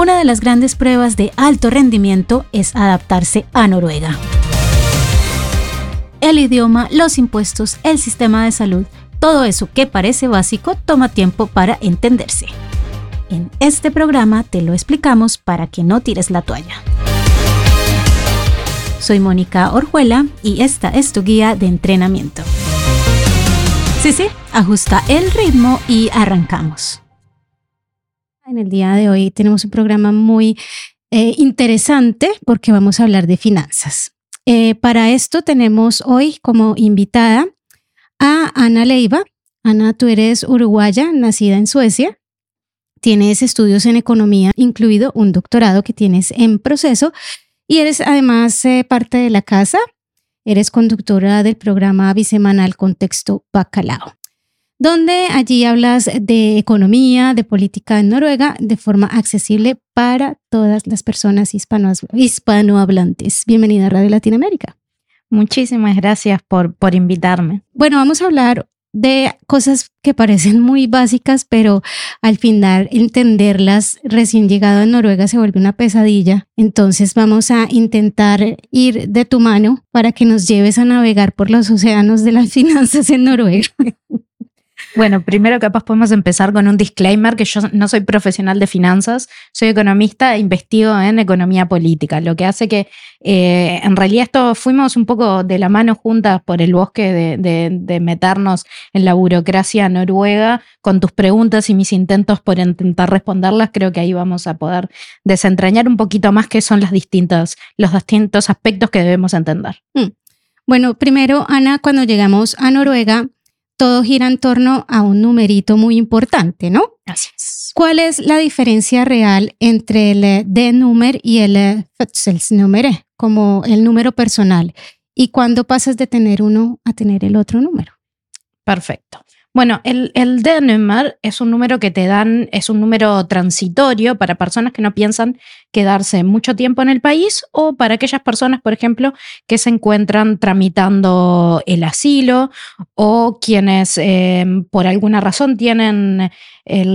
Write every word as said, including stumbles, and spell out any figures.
Una de las grandes pruebas de alto rendimiento es adaptarse a Noruega. El idioma, los impuestos, el sistema de salud, todo eso que parece básico toma tiempo para entenderse. En este programa te lo explicamos para que no tires la toalla. Soy Mónica Orjuela y esta es tu guía de entrenamiento. Sí, sí, ajusta el ritmo y arrancamos. En el día de hoy tenemos un programa muy eh, interesante porque vamos a hablar de finanzas. Eh, para esto tenemos hoy como invitada a Ana Leiva. Ana, tú eres uruguaya, nacida en Suecia. Tienes estudios en economía, incluido un doctorado que tienes en proceso. Y eres además eh, parte de la casa. Eres conductora del programa bisemanal Contexto Bacalao, donde allí hablas de economía, de política en Noruega, de forma accesible para todas las personas hispano- hispanohablantes. Bienvenida a Radio Latinoamérica. Muchísimas gracias por, por invitarme. Bueno, vamos a hablar de cosas que parecen muy básicas, pero al final entenderlas recién llegado a Noruega se vuelve una pesadilla. Entonces vamos a intentar ir de tu mano para que nos lleves a navegar por los océanos de las finanzas en Noruega. Bueno, primero capaz podemos empezar con un disclaimer que yo no soy profesional de finanzas, soy economista e investigo en economía política, lo que hace que eh, en realidad esto fuimos un poco de la mano juntas por el bosque de, de, de meternos en la burocracia noruega con tus preguntas y mis intentos por intentar responderlas. Creo que ahí vamos a poder desentrañar un poquito más qué son las distintas, los distintos aspectos que debemos entender. Mm. Bueno, primero, Ana, cuando llegamos a Noruega, todo gira en torno a un numerito muy importante, ¿no? Así es. ¿Cuál es la diferencia real entre el D-número y el födselsnummer, como el número personal? ¿Y cuándo pasas de tener uno a tener el otro número? Perfecto. Bueno, el, el D-número es un número que te dan, es un número transitorio para personas que no piensan quedarse mucho tiempo en el país o para aquellas personas, por ejemplo, que se encuentran tramitando el asilo o quienes eh, por alguna razón tienen el